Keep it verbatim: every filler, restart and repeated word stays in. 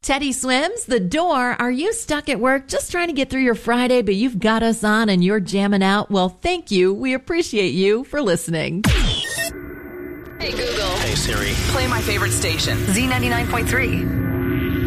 Teddy Swims, The Door. Are you stuck at work just trying to get through your Friday, but you've got us on and you're jamming out? Well, thank you. We appreciate you for listening. Hey, Google. Hey, Siri. Play my favorite station, Z ninety-nine point three.